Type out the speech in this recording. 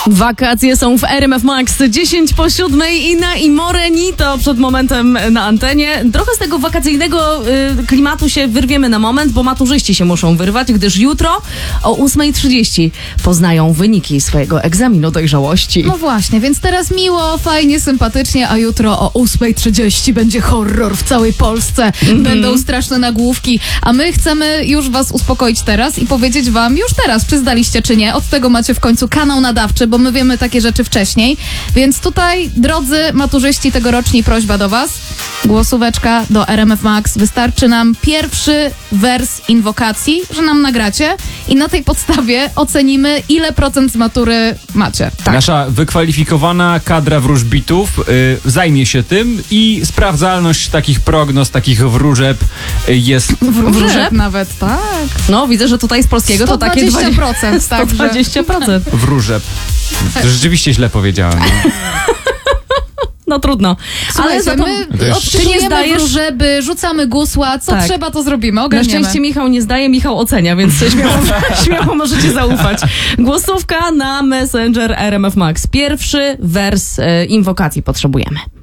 Wakacje są w RMF Max 10:07 i na Imore-Nito przed momentem na antenie. Trochę z tego wakacyjnego klimatu się wyrwiemy na moment, bo maturzyści się muszą wyrwać, gdyż jutro o 8:30 poznają wyniki swojego egzaminu dojrzałości. No właśnie, więc teraz miło, fajnie, sympatycznie, a jutro o 8:30 będzie horror w całej Polsce. Będą straszne nagłówki, a my chcemy już was uspokoić teraz i powiedzieć wam już teraz, czy zdaliście czy nie. Od tego macie w końcu kanał nadawczy, bo my wiemy takie rzeczy wcześniej. Więc tutaj, drodzy maturzyści tegoroczni, prośba do was. Głosóweczka do RMF Max. Wystarczy nam pierwszy wers inwokacji, że nam nagracie i na tej podstawie ocenimy, ile procent z matury macie. Tak. Nasza wykwalifikowana kadra wróżbitów zajmie się tym i sprawdzalność takich prognoz, takich wróżeb jest... Wróżeb nawet, tak. No, widzę, że tutaj z polskiego to takie 20%, także. 120%. Wróżeb. Rzeczywiście źle powiedziałem. No. No trudno. Ale za to my odczytujemy wróżeby, rzucamy gusła, co trzeba, to zrobimy, ogarniemy. Na szczęście Michał nie zdaje, Michał ocenia, więc śmiało możecie zaufać. Głosówka na Messenger RMF Max. Pierwszy wers inwokacji potrzebujemy.